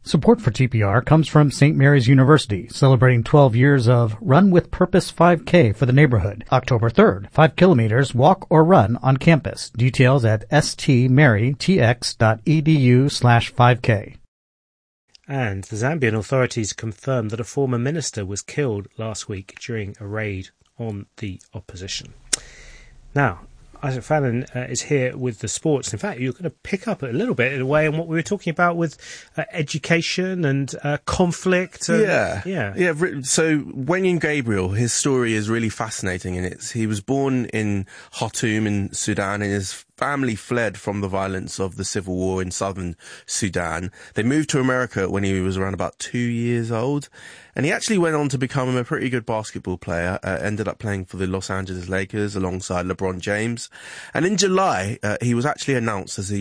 Support for TPR comes from St. Mary's University, celebrating 12 years of Run with Purpose 5K for the neighborhood. October 3rd, 5 kilometers, walk or run on campus. Details at stmarytx.edu/5K. And the Zambian authorities confirmed that a former minister was killed last week during a raid on the opposition. Now, Isaac Fallon is here with the sports. In fact, you're going to pick up a little bit in a way on what we were talking about with education and conflict. And, yeah. So Wenyan Gabriel, his story is really fascinating, and he was born in Khartoum in Sudan, and his family fled from the violence of the civil war in southern Sudan. They moved to America when he was around about 2 years old, and he actually went on to become a pretty good basketball player, ended up playing for the Los Angeles Lakers alongside LeBron James. And in July, he was actually announced as a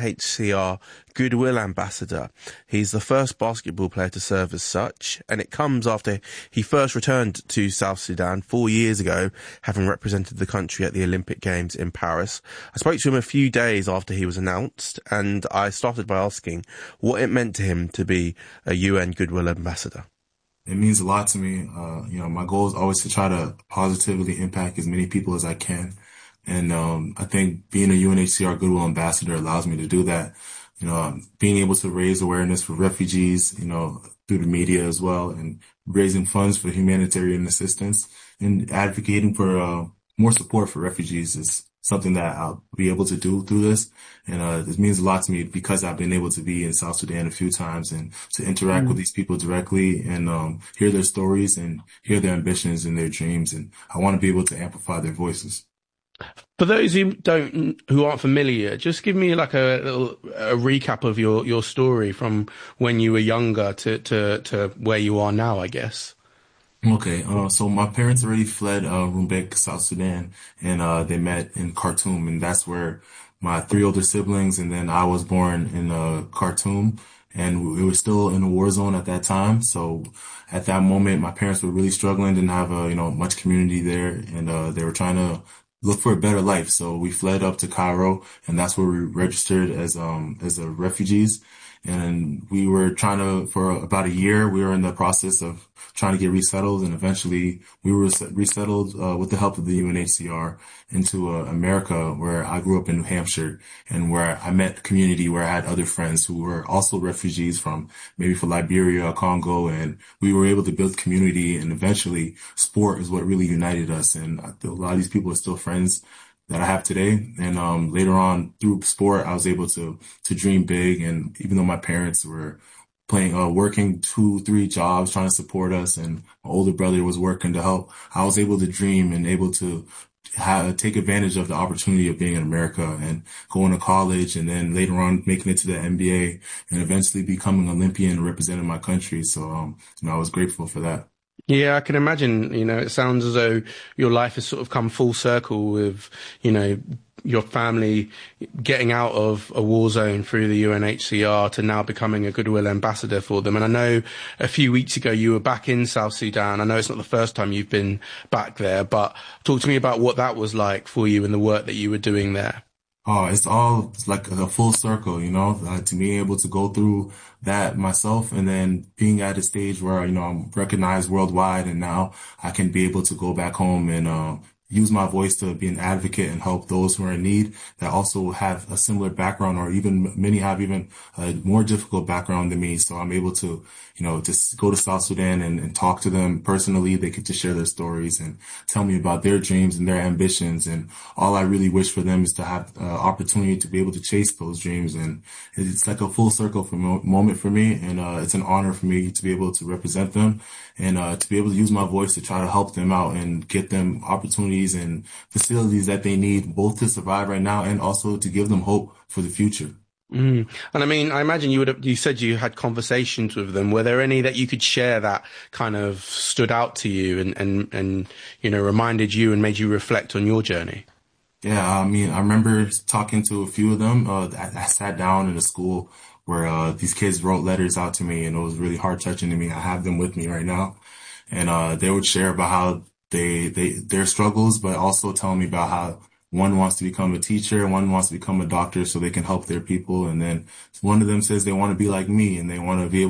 UNHCR Goodwill Ambassador. He's the first basketball player to serve as such, and it comes after he first returned to South Sudan 4 years ago, having represented the country at the Olympic Games in Paris. I spoke to him a few days after he was announced, and I started by asking what it meant to him to be a UN Goodwill Ambassador. It means a lot to me. My goal is always to try to positively impact as many people as I can. And I think being a UNHCR Goodwill Ambassador allows me to do that. Being able to raise awareness for refugees, through the media as well, and raising funds for humanitarian assistance and advocating for more support for refugees is something that I'll be able to do through this. And it means a lot to me because I've been able to be in South Sudan a few times and to interact with these people directly and hear their stories and hear their ambitions and their dreams. And I want to be able to amplify their voices. For those who aren't familiar, just give me like a recap of your story from when you were younger to where you are now, I guess. Okay, so my parents already fled Rumbek, South Sudan, and they met in Khartoum, and that's where my 3 older siblings, and then I was born in Khartoum, and we were still in a war zone at that time. So at that moment, my parents were really struggling, didn't have much community there, and they were trying to look for a better life. So we fled up to Cairo, and that's where we registered as refugees. And we were for about a year, we were in the process of trying to get resettled. And eventually we were resettled, with the help of the UNHCR into America, where I grew up in New Hampshire and where I met a community where I had other friends who were also refugees from Liberia, Congo. And we were able to build community, and eventually sport is what really united us. And a lot of these people are still friends that I have today. And later on through sport, I was able to dream big. And even though my parents were working 2-3 jobs trying to support us, and my older brother was working to help, I was able to dream and able to take advantage of the opportunity of being in America and going to college, and then later on making it to the NBA and eventually becoming an Olympian and representing my country. So, I was grateful for that. Yeah, I can imagine, it sounds as though your life has sort of come full circle with, your family getting out of a war zone through the UNHCR to now becoming a Goodwill Ambassador for them. And I know a few weeks ago you were back in South Sudan. I know it's not the first time you've been back there, but talk to me about what that was like for you and the work that you were doing there. Oh, it's like a full circle, to be able to go through that myself, and then being at a stage where, I'm recognized worldwide, and now I can be able to go back home and, use my voice to be an advocate and help those who are in need that also have a similar background, or even many have even a more difficult background than me. So I'm able to, just go to South Sudan and talk to them personally. They get to share their stories and tell me about their dreams and their ambitions. And all I really wish for them is to have opportunity to be able to chase those dreams. And it's like a full circle moment for me. And, it's an honor for me to be able to represent them and, to be able to use my voice to try to help them out and get them opportunities and facilities that they need, both to survive right now and also to give them hope for the future. And I mean, I imagine you said you had conversations with them. Were there any that you could share that kind of stood out to you and reminded you and made you reflect on your journey? Yeah, I mean, I remember talking to a few of them. I sat down in a school where these kids wrote letters out to me, and it was really heart touching to me. I have them with me right now, and they would share about how their struggles, but also telling me about how one wants to become a teacher, one wants to become a doctor so they can help their people. And then one of them says they want to be like me and they want to be able